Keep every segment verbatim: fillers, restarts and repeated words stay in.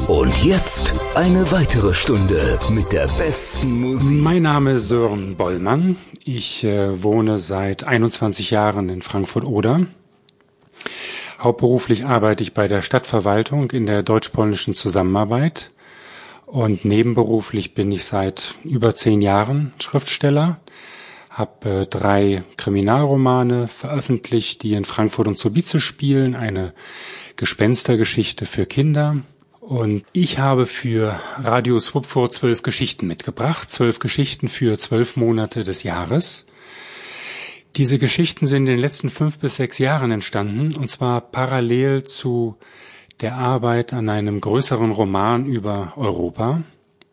Und jetzt eine weitere Stunde mit der besten Musik. Mein Name ist Sören Bollmann. Ich äh, wohne seit einundzwanzig Jahren in Frankfurt-Oder. Hauptberuflich arbeite ich bei der Stadtverwaltung in der deutsch-polnischen Zusammenarbeit. Und nebenberuflich bin ich seit über zehn Jahren Schriftsteller. Habe äh, drei Kriminalromane veröffentlicht, die in Frankfurt und Subice spielen. Eine Gespenstergeschichte für Kinder. Und ich habe für Radio Swupfurt zwölf Geschichten mitgebracht. Zwölf Geschichten für zwölf Monate des Jahres. Diese Geschichten sind in den letzten fünf bis sechs Jahren entstanden. Und zwar parallel zu der Arbeit an einem größeren Roman über Europa.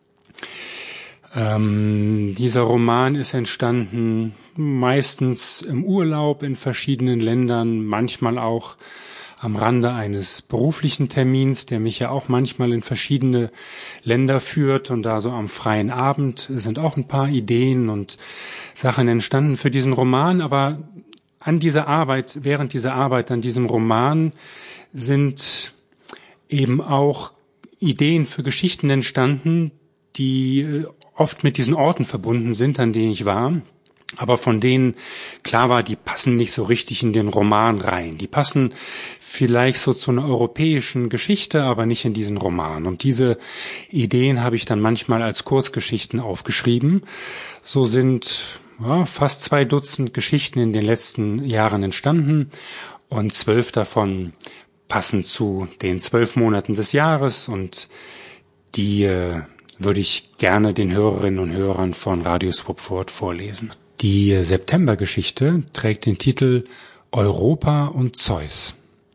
Ähm, dieser Roman ist entstanden meistens im Urlaub in verschiedenen Ländern, manchmal auch am Rande eines beruflichen Termins, der mich ja auch manchmal in verschiedene Länder führt. Und da so am freien Abend sind auch ein paar Ideen und Sachen entstanden für diesen Roman. Aber an dieser Arbeit, während dieser Arbeit an diesem Roman sind eben auch Ideen für Geschichten entstanden, die oft mit diesen Orten verbunden sind, an denen ich war. Aber von denen klar war, die passen nicht so richtig in den Roman rein. Die passen vielleicht so zu einer europäischen Geschichte, aber nicht in diesen Roman. Und diese Ideen habe ich dann manchmal als Kurzgeschichten aufgeschrieben. So sind ja, fast zwei Dutzend Geschichten in den letzten Jahren entstanden und zwölf davon passen zu den zwölf Monaten des Jahres. Und die äh, würde ich gerne den Hörerinnen und Hörern von Radio Swupfurt vorlesen. Die Septembergeschichte trägt den Titel Europa und Zeus.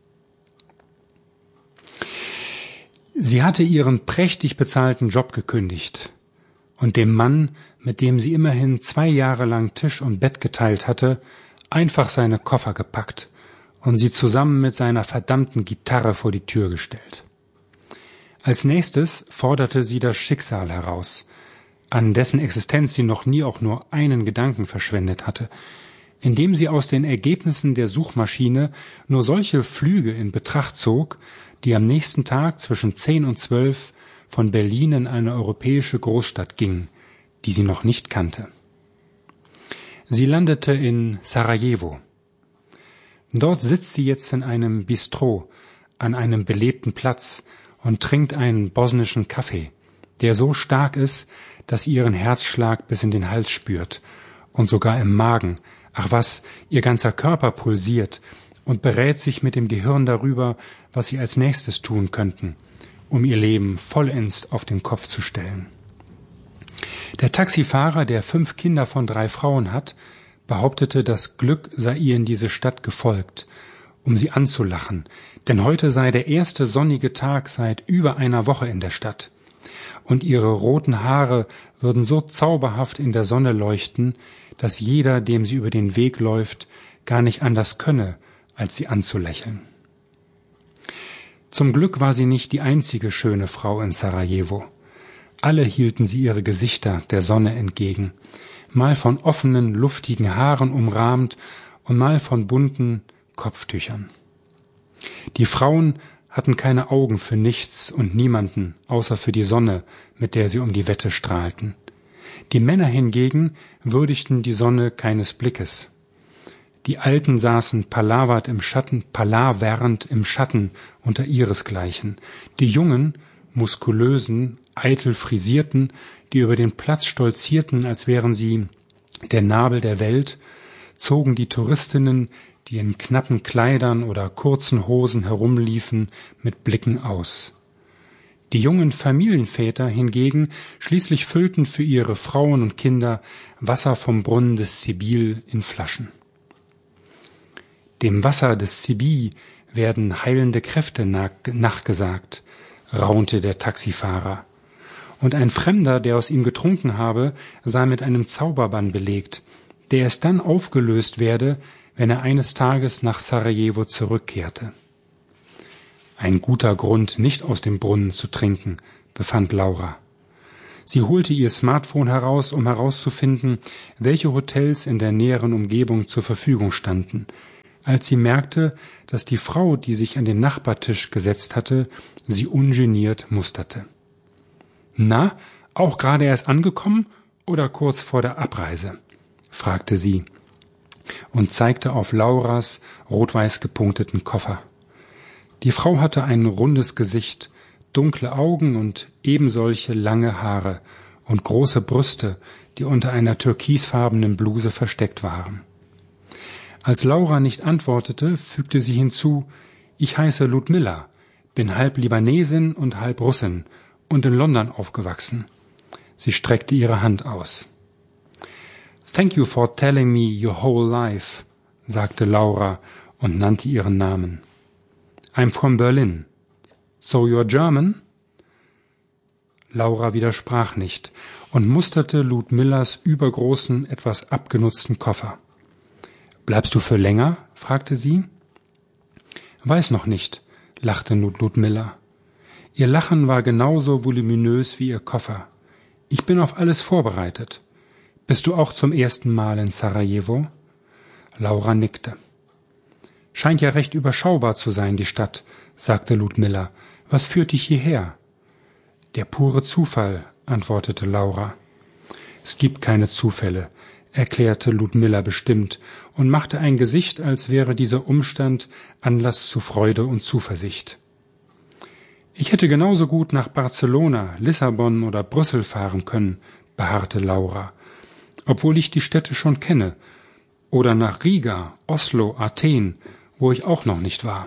Sie hatte ihren prächtig bezahlten Job gekündigt und dem Mann, mit dem sie immerhin zwei Jahre lang Tisch und Bett geteilt hatte, einfach seine Koffer gepackt und sie zusammen mit seiner verdammten Gitarre vor die Tür gestellt. Als nächstes forderte sie das Schicksal heraus, an dessen Existenz sie noch nie auch nur einen Gedanken verschwendet hatte, indem sie aus den Ergebnissen der Suchmaschine nur solche Flüge in Betracht zog, die am nächsten Tag zwischen zehn und zwölf von Berlin in eine europäische Großstadt gingen, die sie noch nicht kannte. Sie landete in Sarajevo. Dort sitzt sie jetzt in einem Bistro an einem belebten Platz und trinkt einen bosnischen Kaffee, der so stark ist, dass sie ihren Herzschlag bis in den Hals spürt und sogar im Magen, ach was, ihr ganzer Körper pulsiert und berät sich mit dem Gehirn darüber, was sie als nächstes tun könnten, um ihr Leben vollends auf den Kopf zu stellen. Der Taxifahrer, der fünf Kinder von drei Frauen hat, behauptete, das Glück sei ihr in diese Stadt gefolgt, um sie anzulachen, denn heute sei der erste sonnige Tag seit über einer Woche in der Stadt. Und ihre roten Haare würden so zauberhaft in der Sonne leuchten, dass jeder, dem sie über den Weg läuft, gar nicht anders könne, als sie anzulächeln. Zum Glück war sie nicht die einzige schöne Frau in Sarajevo. Alle hielten sie ihre Gesichter der Sonne entgegen, mal von offenen, luftigen Haaren umrahmt und mal von bunten Kopftüchern. Die Frauen hatten keine Augen für nichts und niemanden, außer für die Sonne, mit der sie um die Wette strahlten. Die Männer hingegen würdigten die Sonne keines Blickes. Die Alten saßen palavert im Schatten, palavernd im Schatten unter ihresgleichen. Die Jungen, muskulösen, eitel frisierten, die über den Platz stolzierten, als wären sie der Nabel der Welt, zogen die Touristinnen, die in knappen Kleidern oder kurzen Hosen herumliefen, mit Blicken aus. Die jungen Familienväter hingegen schließlich füllten für ihre Frauen und Kinder Wasser vom Brunnen des Sibil in Flaschen. Dem Wasser des Sibil werden heilende Kräfte nachgesagt, raunte der Taxifahrer. Und ein Fremder, der aus ihm getrunken habe, sei mit einem Zauberbann belegt, der erst dann aufgelöst werde, wenn er eines Tages nach Sarajevo zurückkehrte. Ein guter Grund, nicht aus dem Brunnen zu trinken, befand Laura. Sie holte ihr Smartphone heraus, um herauszufinden, welche Hotels in der näheren Umgebung zur Verfügung standen, als sie merkte, dass die Frau, die sich an den Nachbartisch gesetzt hatte, sie ungeniert musterte. »Na, auch gerade erst angekommen oder kurz vor der Abreise?« fragte sie und zeigte auf Lauras rot-weiß gepunkteten Koffer. Die Frau hatte ein rundes Gesicht, dunkle Augen und ebensolche lange Haare und große Brüste, die unter einer türkisfarbenen Bluse versteckt waren. Als Laura nicht antwortete, fügte sie hinzu: »Ich heiße Ludmilla, bin halb Libanesin und halb Russin und in London aufgewachsen.« Sie streckte ihre Hand aus. »Thank you for telling me your whole life«, sagte Laura und nannte ihren Namen. »I'm from Berlin. So you're German?« Laura widersprach nicht und musterte Ludmillas übergroßen, etwas abgenutzten Koffer. »Bleibst du für länger?« fragte sie. »Weiß noch nicht«, lachte Ludmilla. Ihr Lachen war genauso voluminös wie ihr Koffer. »Ich bin auf alles vorbereitet. Bist du auch zum ersten Mal in Sarajevo?« Laura nickte. »Scheint ja recht überschaubar zu sein, die Stadt«, sagte Ludmilla. »Was führt dich hierher?« »Der pure Zufall«, antwortete Laura. »Es gibt keine Zufälle«, erklärte Ludmilla bestimmt und machte ein Gesicht, als wäre dieser Umstand Anlass zu Freude und Zuversicht. »Ich hätte genauso gut nach Barcelona, Lissabon oder Brüssel fahren können«, beharrte Laura, »obwohl ich die Städte schon kenne. Oder nach Riga, Oslo, Athen, wo ich auch noch nicht war.«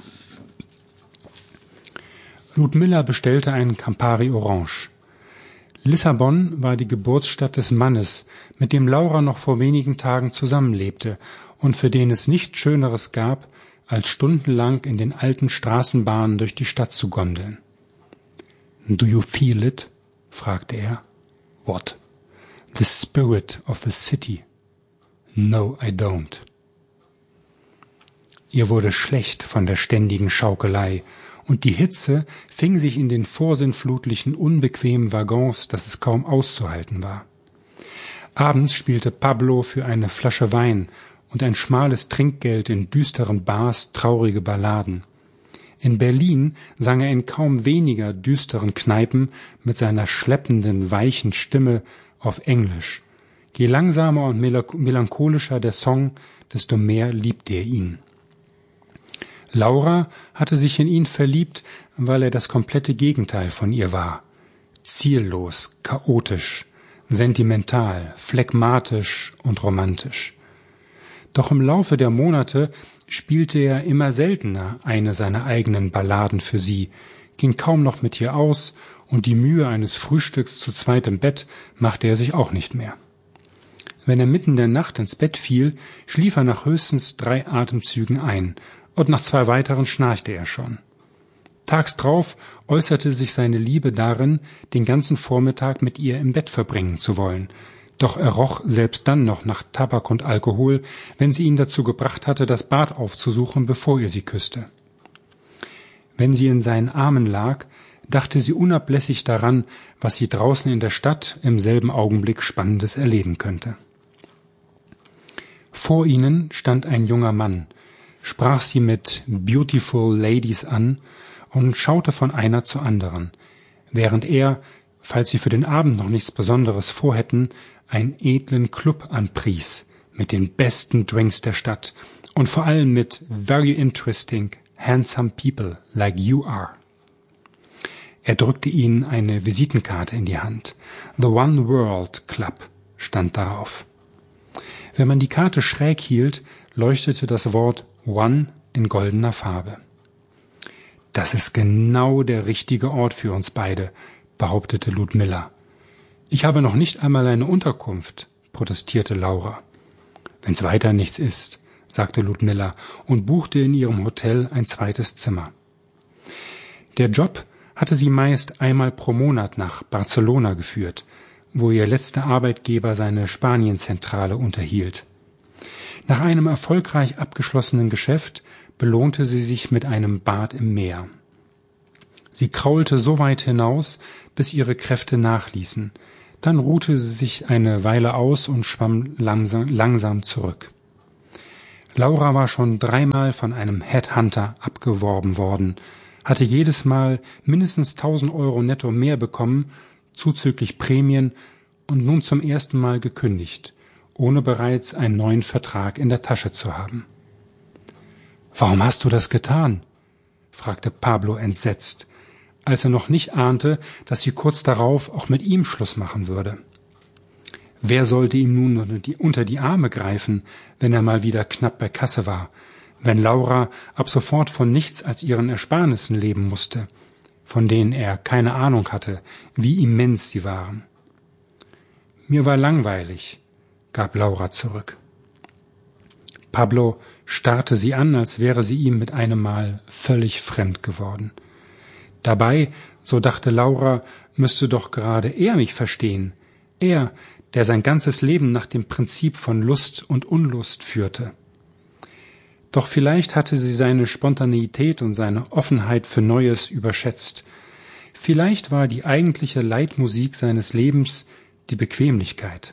Ludmilla bestellte einen Campari Orange. Lissabon war die Geburtsstadt des Mannes, mit dem Laura noch vor wenigen Tagen zusammenlebte und für den es nichts Schöneres gab, als stundenlang in den alten Straßenbahnen durch die Stadt zu gondeln. »Do you feel it?« fragte er. »What?« »The spirit of the city.« »No, I don't.« Ihr wurde schlecht von der ständigen Schaukelei, und die Hitze fing sich in den vorsinnflutlichen, unbequemen Waggons, dass es kaum auszuhalten war. Abends spielte Pablo für eine Flasche Wein und ein schmales Trinkgeld in düsteren Bars traurige Balladen. In Berlin sang er in kaum weniger düsteren Kneipen mit seiner schleppenden, weichen Stimme auf Englisch. Je langsamer und melancholischer der Song, desto mehr liebte er ihn. Laura hatte sich in ihn verliebt, weil er das komplette Gegenteil von ihr war. Ziellos, chaotisch, sentimental, phlegmatisch und romantisch. Doch im Laufe der Monate spielte er immer seltener eine seiner eigenen Balladen für sie, ging kaum noch mit ihr aus, und die Mühe eines Frühstücks zu zweit im Bett machte er sich auch nicht mehr. Wenn er mitten in der Nacht ins Bett fiel, schlief er nach höchstens drei Atemzügen ein, und nach zwei weiteren schnarchte er schon. Tags drauf äußerte sich seine Liebe darin, den ganzen Vormittag mit ihr im Bett verbringen zu wollen, doch er roch selbst dann noch nach Tabak und Alkohol, wenn sie ihn dazu gebracht hatte, das Bad aufzusuchen, bevor er sie küsste. Wenn sie in seinen Armen lag, dachte sie unablässig daran, was sie draußen in der Stadt im selben Augenblick Spannendes erleben könnte. Vor ihnen stand ein junger Mann, sprach sie mit »Beautiful Ladies« an und schaute von einer zur anderen, während er, falls sie für den Abend noch nichts Besonderes vorhätten, einen edlen Club anpries mit den besten Drinks der Stadt und vor allem mit »very interesting, handsome people like you are«. Er drückte ihnen eine Visitenkarte in die Hand. »The One World Club« stand darauf. Wenn man die Karte schräg hielt, leuchtete das Wort »One« in goldener Farbe. »Das ist genau der richtige Ort für uns beide«, behauptete Ludmilla. »Ich habe noch nicht einmal eine Unterkunft«, protestierte Laura. »Wenn's weiter nichts ist«, sagte Ludmilla und buchte in ihrem Hotel ein zweites Zimmer. Der Job hatte sie meist einmal pro Monat nach Barcelona geführt, wo ihr letzter Arbeitgeber seine Spanienzentrale unterhielt. Nach einem erfolgreich abgeschlossenen Geschäft belohnte sie sich mit einem Bad im Meer. Sie kraulte so weit hinaus, bis ihre Kräfte nachließen. Dann ruhte sie sich eine Weile aus und schwamm langsam, langsam zurück. Laura war schon dreimal von einem Headhunter abgeworben worden, hatte jedes Mal mindestens tausend Euro netto mehr bekommen, zuzüglich Prämien, und nun zum ersten Mal gekündigt, ohne bereits einen neuen Vertrag in der Tasche zu haben. »Warum hast du das getan?« fragte Pablo entsetzt, als er noch nicht ahnte, dass sie kurz darauf auch mit ihm Schluss machen würde. Wer sollte ihm nun unter die Arme greifen, wenn er mal wieder knapp bei Kasse war, wenn Laura ab sofort von nichts als ihren Ersparnissen leben musste, von denen er keine Ahnung hatte, wie immens sie waren. »Mir war langweilig«, gab Laura zurück. Pablo starrte sie an, als wäre sie ihm mit einem Mal völlig fremd geworden. Dabei, so dachte Laura, müsste doch gerade er mich verstehen, er, der sein ganzes Leben nach dem Prinzip von Lust und Unlust führte. Doch vielleicht hatte sie seine Spontaneität und seine Offenheit für Neues überschätzt. Vielleicht war die eigentliche Leitmusik seines Lebens die Bequemlichkeit.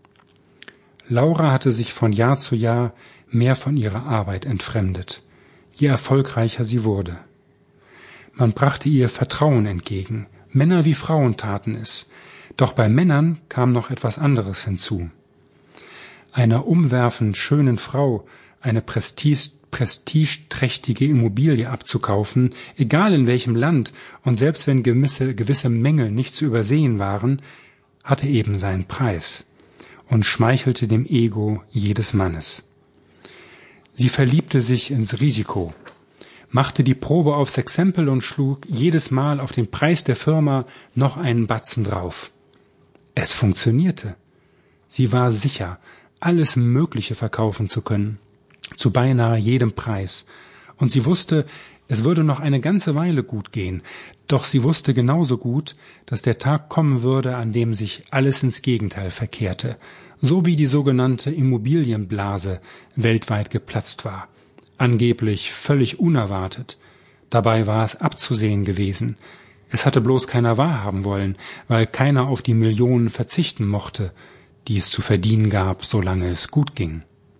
Laura hatte sich von Jahr zu Jahr mehr von ihrer Arbeit entfremdet, je erfolgreicher sie wurde. Man brachte ihr Vertrauen entgegen, Männer wie Frauen taten es, doch bei Männern kam noch etwas anderes hinzu. Einer umwerfend schönen Frau eine Prestige, prestigeträchtige Immobilie abzukaufen, egal in welchem Land und selbst wenn gewisse, gewisse Mängel nicht zu übersehen waren, hatte eben seinen Preis und schmeichelte dem Ego jedes Mannes. Sie verliebte sich ins Risiko, machte die Probe aufs Exempel und schlug jedes Mal auf den Preis der Firma noch einen Batzen drauf. Es funktionierte. Sie war sicher, alles Mögliche verkaufen zu können, zu beinahe jedem Preis. Und sie wusste, es würde noch eine ganze Weile gut gehen, doch sie wusste genauso gut, dass der Tag kommen würde, an dem sich alles ins Gegenteil verkehrte, so wie die sogenannte Immobilienblase weltweit geplatzt war. Angeblich völlig unerwartet. Dabei war es abzusehen gewesen. Es hatte bloß keiner wahrhaben wollen, weil keiner auf die Millionen verzichten mochte, die es zu verdienen gab, solange es gut ging.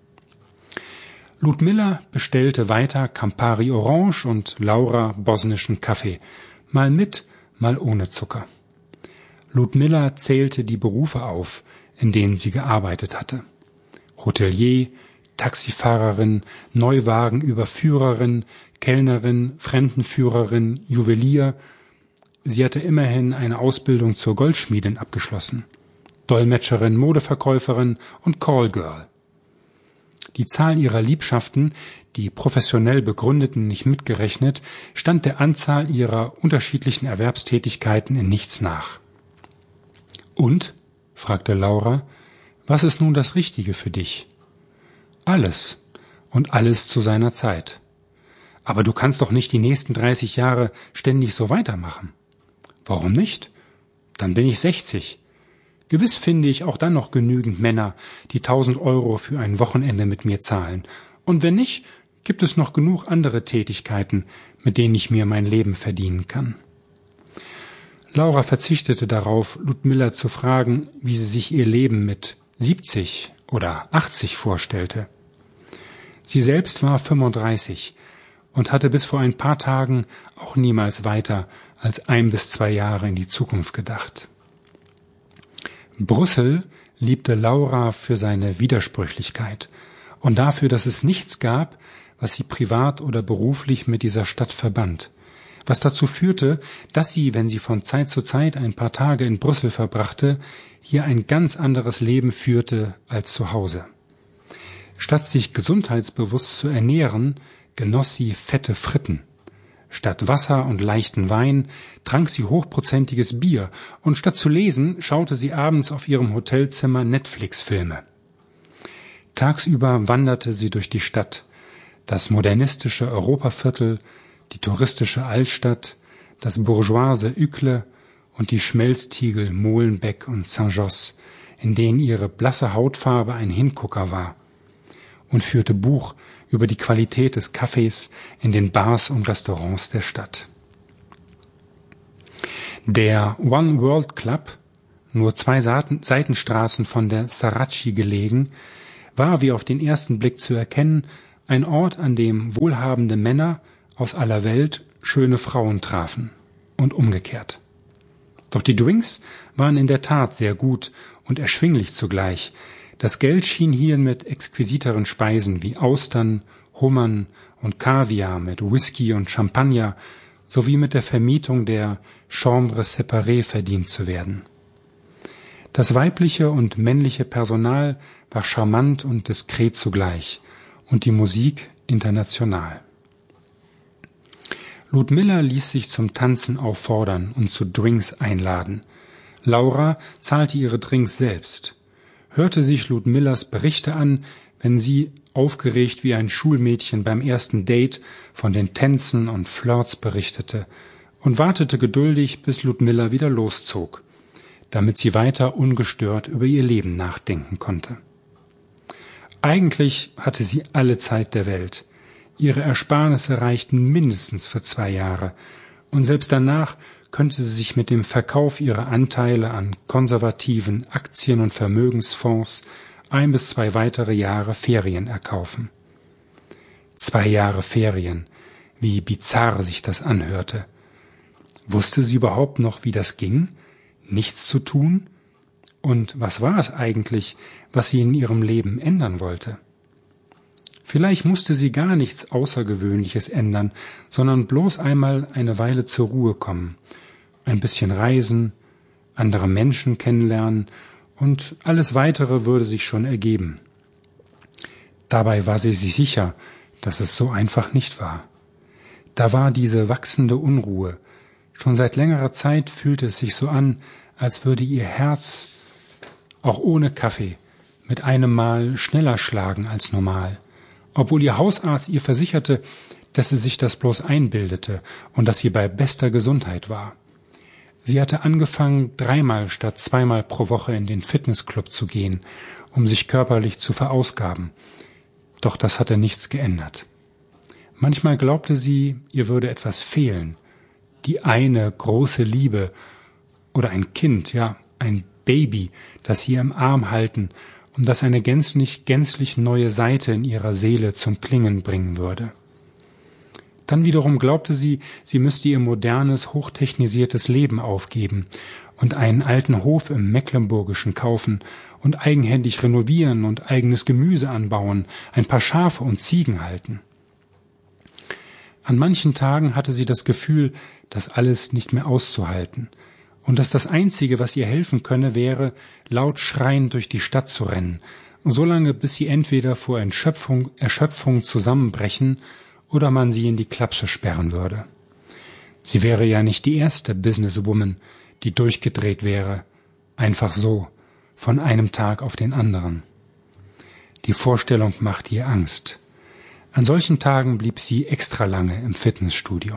Ludmilla bestellte weiter Campari Orange und Laura bosnischen Kaffee, mal mit, mal ohne Zucker. Ludmilla zählte die Berufe auf, in denen sie gearbeitet hatte. Hotelier, Taxifahrerin, Neuwagenüberführerin, Kellnerin, Fremdenführerin, Juwelier. Sie hatte immerhin eine Ausbildung zur Goldschmiedin abgeschlossen. Dolmetscherin, Modeverkäuferin und Callgirl. Die Zahl ihrer Liebschaften, die professionell begründeten nicht mitgerechnet, stand der Anzahl ihrer unterschiedlichen Erwerbstätigkeiten in nichts nach. »Und?«, fragte Laura, »was ist nun das Richtige für dich?« »Alles und alles zu seiner Zeit. Aber du kannst doch nicht die nächsten dreißig Jahre ständig so weitermachen.« »Warum nicht? Dann bin ich sechzig. Gewiss finde ich auch dann noch genügend Männer, die tausend Euro für ein Wochenende mit mir zahlen. Und wenn nicht, gibt es noch genug andere Tätigkeiten, mit denen ich mir mein Leben verdienen kann.« Laura verzichtete darauf, Ludmilla zu fragen, wie sie sich ihr Leben mit siebzig oder achtzig vorstellte. Sie selbst war fünfunddreißig und hatte bis vor ein paar Tagen auch niemals weiter als ein bis zwei Jahre in die Zukunft gedacht. Brüssel liebte Laura für seine Widersprüchlichkeit und dafür, dass es nichts gab, was sie privat oder beruflich mit dieser Stadt verband, was dazu führte, dass sie, wenn sie von Zeit zu Zeit ein paar Tage in Brüssel verbrachte, hier ein ganz anderes Leben führte als zu Hause. Statt sich gesundheitsbewusst zu ernähren, genoss sie fette Fritten. Statt Wasser und leichten Wein trank sie hochprozentiges Bier und statt zu lesen, schaute sie abends auf ihrem Hotelzimmer Netflix-Filme. Tagsüber wanderte sie durch die Stadt, das modernistische Europaviertel, die touristische Altstadt, das bourgeoise Uccle und die Schmelztiegel Molenbeek und Saint-Josse, in denen ihre blasse Hautfarbe ein Hingucker war, und führte Buch über die Qualität des Kaffees in den Bars und Restaurants der Stadt. Der One World Club, nur zwei Seitenstraßen von der Saraci gelegen, war, wie auf den ersten Blick zu erkennen, ein Ort, an dem wohlhabende Männer aus aller Welt schöne Frauen trafen und umgekehrt. Doch die Drinks waren in der Tat sehr gut und erschwinglich zugleich. Das Geld schien hier mit exquisiteren Speisen wie Austern, Hummern und Kaviar, mit Whisky und Champagner sowie mit der Vermietung der Chambre séparée verdient zu werden. Das weibliche und männliche Personal war charmant und diskret zugleich und die Musik international. Ludmilla ließ sich zum Tanzen auffordern und zu Drinks einladen. Laura zahlte ihre Drinks selbst. Hörte sich Ludmillas Berichte an, wenn sie, aufgeregt wie ein Schulmädchen beim ersten Date, von den Tänzen und Flirts berichtete und wartete geduldig, bis Ludmilla wieder loszog, damit sie weiter ungestört über ihr Leben nachdenken konnte. Eigentlich hatte sie alle Zeit der Welt. Ihre Ersparnisse reichten mindestens für zwei Jahre, und selbst danach könnte sie sich mit dem Verkauf ihrer Anteile an konservativen Aktien- und Vermögensfonds ein bis zwei weitere Jahre Ferien erkaufen. Zwei Jahre Ferien, wie bizarr sich das anhörte. Wusste sie überhaupt noch, wie das ging? Nichts zu tun? Und was war es eigentlich, was sie in ihrem Leben ändern wollte? Vielleicht musste sie gar nichts Außergewöhnliches ändern, sondern bloß einmal eine Weile zur Ruhe kommen, ein bisschen reisen, andere Menschen kennenlernen und alles Weitere würde sich schon ergeben. Dabei war sie sich sicher, dass es so einfach nicht war. Da war diese wachsende Unruhe. Schon seit längerer Zeit fühlte es sich so an, als würde ihr Herz, auch ohne Kaffee, mit einem Mal schneller schlagen als normal, obwohl ihr Hausarzt ihr versicherte, dass sie sich das bloß einbildete und dass sie bei bester Gesundheit war. Sie hatte angefangen, dreimal statt zweimal pro Woche in den Fitnessclub zu gehen, um sich körperlich zu verausgaben. Doch das hatte nichts geändert. Manchmal glaubte sie, ihr würde etwas fehlen. Die eine große Liebe oder ein Kind, ja, ein Baby, das sie im Arm halten und das eine gänzlich, gänzlich neue Seite in ihrer Seele zum Klingen bringen würde. Dann wiederum glaubte sie, sie müsste ihr modernes, hochtechnisiertes Leben aufgeben und einen alten Hof im Mecklenburgischen kaufen und eigenhändig renovieren und eigenes Gemüse anbauen, ein paar Schafe und Ziegen halten. An manchen Tagen hatte sie das Gefühl, das alles nicht mehr auszuhalten und dass das Einzige, was ihr helfen könne, wäre, laut schreiend durch die Stadt zu rennen, solange bis sie entweder vor Erschöpfung, Erschöpfung zusammenbrechen oder man sie in die Klapse sperren würde. Sie wäre ja nicht die erste Businesswoman, die durchgedreht wäre, einfach so, von einem Tag auf den anderen. Die Vorstellung machte ihr Angst. An solchen Tagen blieb sie extra lange im Fitnessstudio.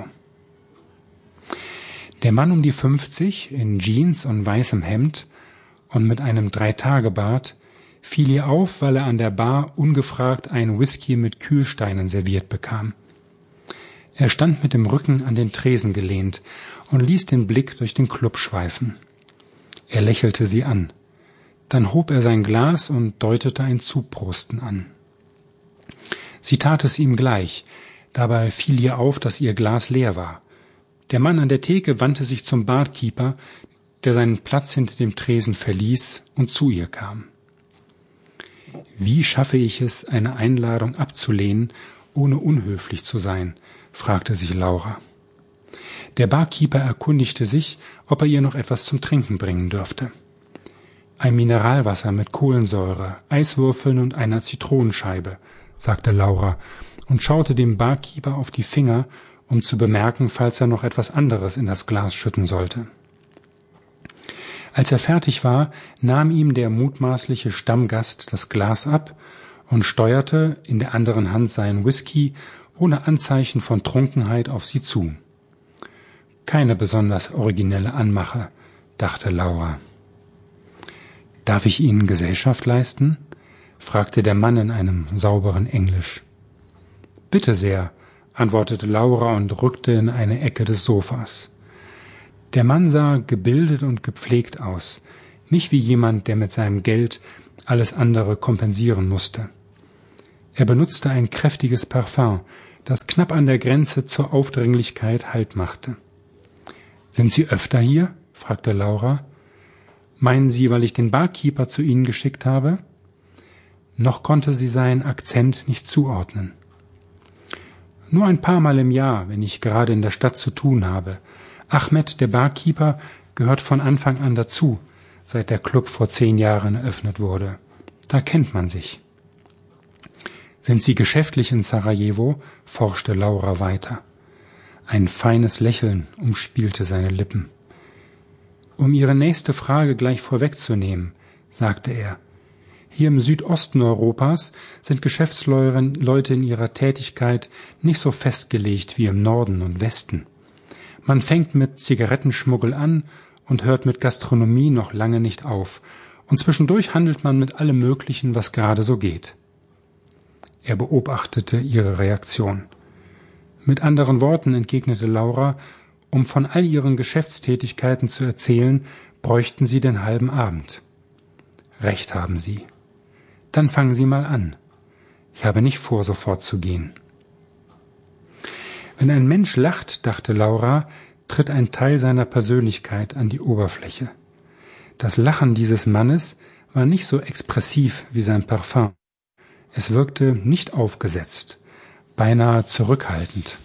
Der Mann um die fünfzig, in Jeans und weißem Hemd und mit einem Dreitagebart, fiel ihr auf, weil er an der Bar ungefragt einen Whisky mit Kühlsteinen serviert bekam. Er stand mit dem Rücken an den Tresen gelehnt und ließ den Blick durch den Club schweifen. Er lächelte sie an. Dann hob er sein Glas und deutete ein Zuprosten an. Sie tat es ihm gleich. Dabei fiel ihr auf, dass ihr Glas leer war. Der Mann an der Theke wandte sich zum Barkeeper, der seinen Platz hinter dem Tresen verließ und zu ihr kam. »Wie schaffe ich es, eine Einladung abzulehnen, ohne unhöflich zu sein?« fragte sich Laura. Der Barkeeper erkundigte sich, ob er ihr noch etwas zum Trinken bringen dürfte. »Ein Mineralwasser mit Kohlensäure, Eiswürfeln und einer Zitronenscheibe«, sagte Laura und schaute dem Barkeeper auf die Finger, um zu bemerken, falls er noch etwas anderes in das Glas schütten sollte. Als er fertig war, nahm ihm der mutmaßliche Stammgast das Glas ab und steuerte in der anderen Hand seinen Whisky ohne Anzeichen von Trunkenheit auf sie zu. Keine besonders originelle Anmache, dachte Laura. »Darf ich Ihnen Gesellschaft leisten?« fragte der Mann in einem sauberen Englisch. »Bitte sehr«, antwortete Laura und rückte in eine Ecke des Sofas. Der Mann sah gebildet und gepflegt aus, nicht wie jemand, der mit seinem Geld alles andere kompensieren musste. Er benutzte ein kräftiges Parfum, das knapp an der Grenze zur Aufdringlichkeit Halt machte. »Sind Sie öfter hier?« fragte Laura. »Meinen Sie, weil ich den Barkeeper zu Ihnen geschickt habe?« Noch konnte sie seinen Akzent nicht zuordnen. »Nur ein paar Mal im Jahr, wenn ich gerade in der Stadt zu tun habe. Ahmed, der Barkeeper, gehört von Anfang an dazu, seit der Club vor zehn Jahren eröffnet wurde. Da kennt man sich.« »Sind Sie geschäftlich in Sarajevo?« forschte Laura weiter. Ein feines Lächeln umspielte seine Lippen. »Um Ihre nächste Frage gleich vorwegzunehmen«, sagte er, »hier im Südosten Europas sind Geschäftsleute in ihrer Tätigkeit nicht so festgelegt wie im Norden und Westen. Man fängt mit Zigarettenschmuggel an und hört mit Gastronomie noch lange nicht auf, und zwischendurch handelt man mit allem Möglichen, was gerade so geht.« Er beobachtete ihre Reaktion. Mit anderen Worten, entgegnete Laura, um von all ihren Geschäftstätigkeiten zu erzählen, bräuchten Sie den halben Abend. »Recht haben Sie. Dann fangen Sie mal an. Ich habe nicht vor, sofort zu gehen.« Wenn ein Mensch lacht, dachte Laura, tritt ein Teil seiner Persönlichkeit an die Oberfläche. Das Lachen dieses Mannes war nicht so expressiv wie sein Parfum. Es wirkte nicht aufgesetzt, beinahe zurückhaltend.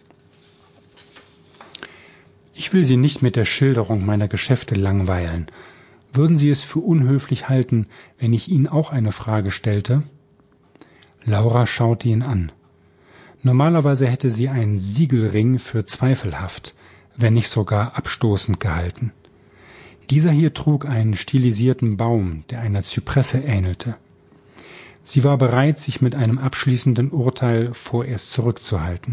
»Ich will Sie nicht mit der Schilderung meiner Geschäfte langweilen. Würden Sie es für unhöflich halten, wenn ich Ihnen auch eine Frage stellte?« Laura schaute ihn an. Normalerweise hätte sie einen Siegelring für zweifelhaft, wenn nicht sogar abstoßend gehalten. Dieser hier trug einen stilisierten Baum, der einer Zypresse ähnelte. Sie war bereit, sich mit einem abschließenden Urteil vorerst zurückzuhalten.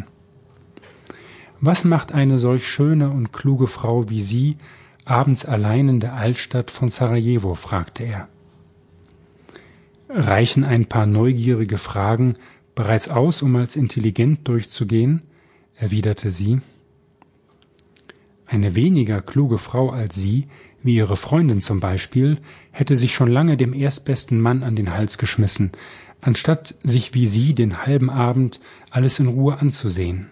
»Was macht eine solch schöne und kluge Frau wie Sie abends allein in der Altstadt von Sarajevo?« fragte er. »Reichen ein paar neugierige Fragen bereits aus, um als intelligent durchzugehen?« erwiderte sie. »Eine weniger kluge Frau als Sie, wie Ihre Freundin zum Beispiel, hätte sich schon lange dem erstbesten Mann an den Hals geschmissen, anstatt sich wie Sie den halben Abend alles in Ruhe anzusehen.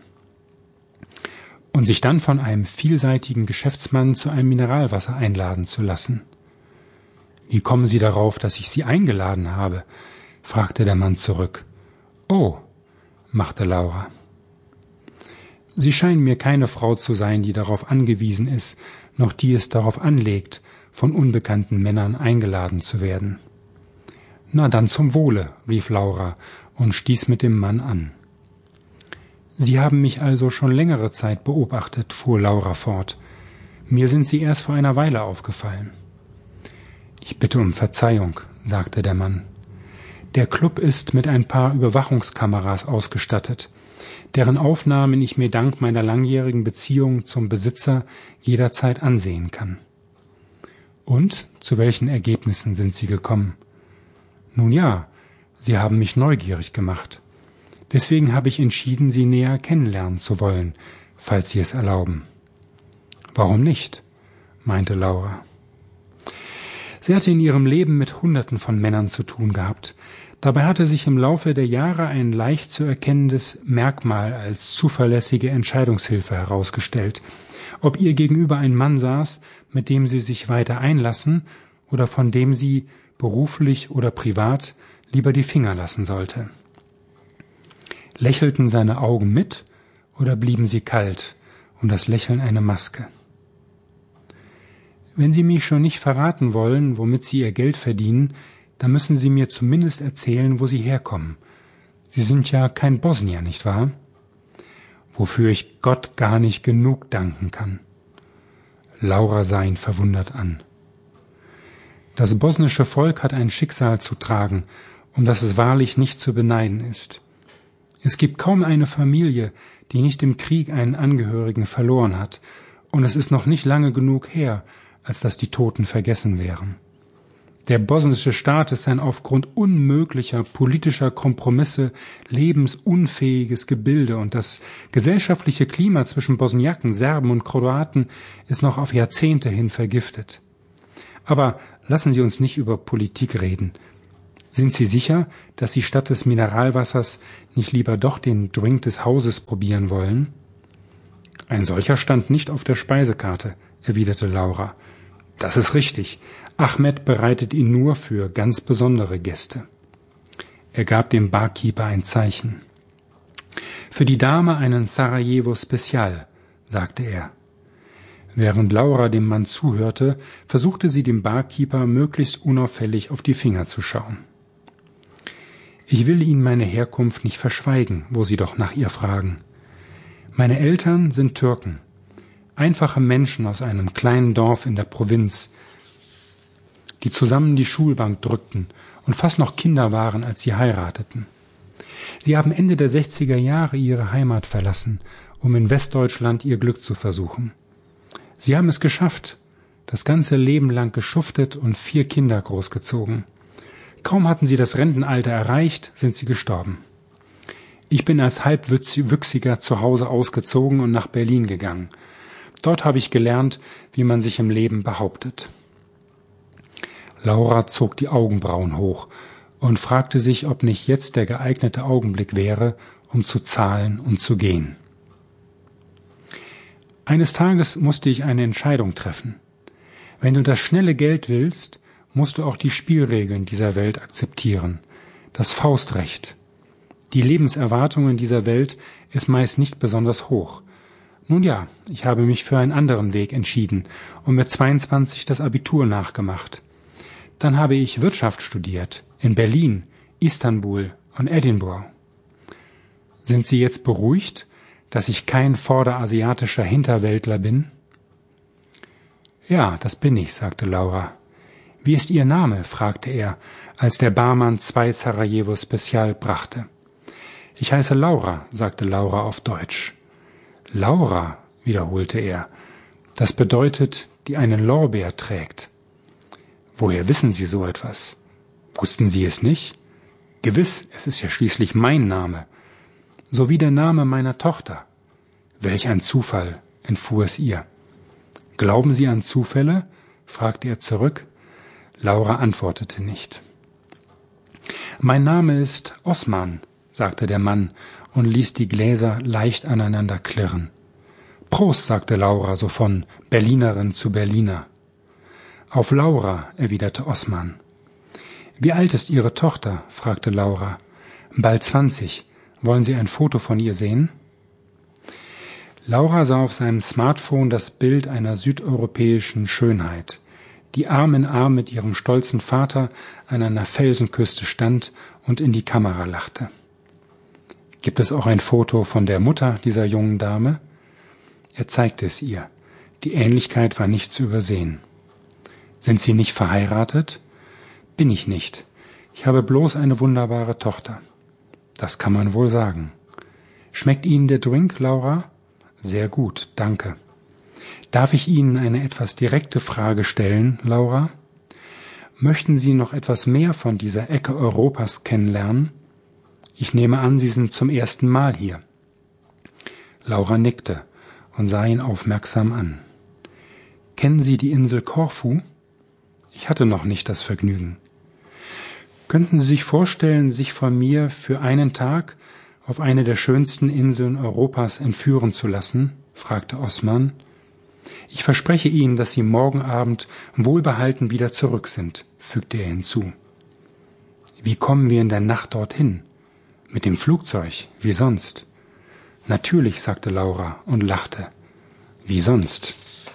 Und sich dann von einem vielseitigen Geschäftsmann zu einem Mineralwasser einladen zu lassen.« »Wie kommen Sie darauf, dass ich Sie eingeladen habe?« fragte der Mann zurück. »Oh«, machte Laura. »Sie scheinen mir keine Frau zu sein, die darauf angewiesen ist, noch die es darauf anlegt, von unbekannten Männern eingeladen zu werden.« »Na dann zum Wohle«, rief Laura und stieß mit dem Mann an. »Sie haben mich also schon längere Zeit beobachtet«, fuhr Laura fort. »Mir sind Sie erst vor einer Weile aufgefallen.« »Ich bitte um Verzeihung«, sagte der Mann. »Der Club ist mit ein paar Überwachungskameras ausgestattet, deren Aufnahmen ich mir dank meiner langjährigen Beziehung zum Besitzer jederzeit ansehen kann.« »Und zu welchen Ergebnissen sind Sie gekommen?« »Nun ja, Sie haben mich neugierig gemacht. Deswegen habe ich entschieden, Sie näher kennenlernen zu wollen, falls Sie es erlauben.« »Warum nicht?«, meinte Laura. Sie hatte in ihrem Leben mit Hunderten von Männern zu tun gehabt. Dabei hatte sich im Laufe der Jahre ein leicht zu erkennendes Merkmal als zuverlässige Entscheidungshilfe herausgestellt. Ob ihr gegenüber ein Mann saß, mit dem sie sich weiter einlassen oder von dem sie, beruflich oder privat, lieber die Finger lassen sollte. Lächelten seine Augen mit oder blieben sie kalt und das Lächeln eine Maske? »Wenn Sie mich schon nicht verraten wollen, womit Sie Ihr Geld verdienen, dann müssen Sie mir zumindest erzählen, wo Sie herkommen. Sie sind ja kein Bosnier, nicht wahr?« »Wofür ich Gott gar nicht genug danken kann.« Laura sah ihn verwundert an. »Das bosnische Volk hat ein Schicksal zu tragen, um das es wahrlich nicht zu beneiden ist. Es gibt kaum eine Familie, die nicht im Krieg einen Angehörigen verloren hat, und es ist noch nicht lange genug her, als dass die Toten vergessen wären. Der bosnische Staat ist ein aufgrund unmöglicher politischer Kompromisse lebensunfähiges Gebilde, und das gesellschaftliche Klima zwischen Bosniaken, Serben und Kroaten ist noch auf Jahrzehnte hin vergiftet. Aber lassen Sie uns nicht über Politik reden. Sind Sie sicher, dass Sie statt des Mineralwassers nicht lieber doch den Drink des Hauses probieren wollen? Ein solcher stand nicht auf der Speisekarte, erwiderte Laura. Das ist richtig. Ahmed bereitet ihn nur für ganz besondere Gäste. Er gab dem Barkeeper ein Zeichen. Für die Dame einen Sarajevo Special, sagte er. Während Laura dem Mann zuhörte, versuchte sie dem Barkeeper möglichst unauffällig auf die Finger zu schauen. Ich will Ihnen meine Herkunft nicht verschweigen, wo Sie doch nach ihr fragen. Meine Eltern sind Türken, einfache Menschen aus einem kleinen Dorf in der Provinz, die zusammen die Schulbank drückten und fast noch Kinder waren, als sie heirateten. Sie haben Ende der sechziger Jahre ihre Heimat verlassen, um in Westdeutschland ihr Glück zu versuchen. Sie haben es geschafft, das ganze Leben lang geschuftet und vier Kinder großgezogen. Kaum hatten sie das Rentenalter erreicht, sind sie gestorben. Ich bin als Halbwüchsiger zu Hause ausgezogen und nach Berlin gegangen. Dort habe ich gelernt, wie man sich im Leben behauptet. Laura zog die Augenbrauen hoch und fragte sich, ob nicht jetzt der geeignete Augenblick wäre, um zu zahlen und zu gehen. Eines Tages musste ich eine Entscheidung treffen. Wenn du das schnelle Geld willst, musst du auch die Spielregeln dieser Welt akzeptieren. Das Faustrecht. Die Lebenserwartung in dieser Welt ist meist nicht besonders hoch. Nun ja, ich habe mich für einen anderen Weg entschieden und mit zweiundzwanzig das Abitur nachgemacht. Dann habe ich Wirtschaft studiert, in Berlin, Istanbul und Edinburgh. Sind Sie jetzt beruhigt, dass ich kein vorderasiatischer Hinterwäldler bin? Ja, das bin ich, sagte Laura. Wie ist Ihr Name? Fragte er, als der Barmann zwei Sarajevo Special brachte. Ich heiße Laura, sagte Laura auf Deutsch. Laura, wiederholte er, das bedeutet, die einen Lorbeer trägt. Woher wissen Sie so etwas? Wussten Sie es nicht? Gewiss, es ist ja schließlich mein Name. So wie der Name meiner Tochter. Welch ein Zufall, entfuhr es ihr. Glauben Sie an Zufälle? Fragte er zurück. Laura antwortete nicht. Mein Name ist Osman, sagte der Mann und ließ die Gläser leicht aneinander klirren. Prost, sagte Laura so von Berlinerin zu Berliner. Auf Laura, erwiderte Osman. Wie alt ist Ihre Tochter? Fragte Laura. Bald zwanzig. Wollen Sie ein Foto von ihr sehen? Laura sah auf seinem Smartphone das Bild einer südeuropäischen Schönheit, die Arm in Arm mit ihrem stolzen Vater an einer Felsenküste stand und in die Kamera lachte. Gibt es auch ein Foto von der Mutter dieser jungen Dame? Er zeigte es ihr. Die Ähnlichkeit war nicht zu übersehen. Sind Sie nicht verheiratet? Bin ich nicht. Ich habe bloß eine wunderbare Tochter. Das kann man wohl sagen. Schmeckt Ihnen der Drink, Laura? Sehr gut, danke. Darf ich Ihnen eine etwas direkte Frage stellen, Laura? Möchten Sie noch etwas mehr von dieser Ecke Europas kennenlernen? Ich nehme an, Sie sind zum ersten Mal hier. Laura nickte und sah ihn aufmerksam an. Kennen Sie die Insel Korfu? Ich hatte noch nicht das Vergnügen. Könnten Sie sich vorstellen, sich von mir für einen Tag auf eine der schönsten Inseln Europas entführen zu lassen? Fragte Osman. Ich verspreche Ihnen, dass Sie morgen Abend wohlbehalten wieder zurück sind, fügte er hinzu. Wie kommen wir in der Nacht dorthin? Mit dem Flugzeug, wie sonst? Natürlich, sagte Laura und lachte. Wie sonst?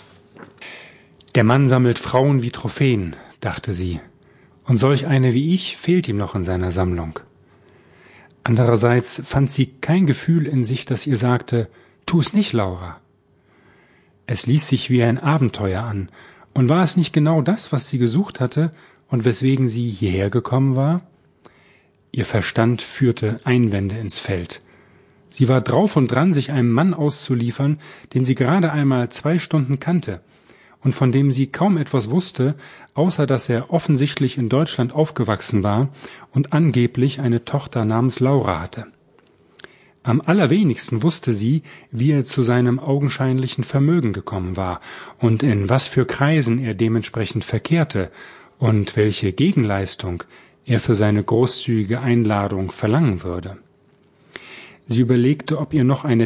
Der Mann sammelt Frauen wie Trophäen, dachte sie. Und solch eine wie ich fehlt ihm noch in seiner Sammlung. Andererseits fand sie kein Gefühl in sich, das ihr sagte, tu's nicht, Laura. Es ließ sich wie ein Abenteuer an, und war es nicht genau das, was sie gesucht hatte und weswegen sie hierher gekommen war? Ihr Verstand führte Einwände ins Feld. Sie war drauf und dran, sich einem Mann auszuliefern, den sie gerade einmal zwei Stunden kannte und von dem sie kaum etwas wusste, außer dass er offensichtlich in Deutschland aufgewachsen war und angeblich eine Tochter namens Laura hatte. Am allerwenigsten wusste sie, wie er zu seinem augenscheinlichen Vermögen gekommen war und in was für Kreisen er dementsprechend verkehrte und welche Gegenleistung er für seine großzügige Einladung verlangen würde. Sie überlegte, ob ihr noch eine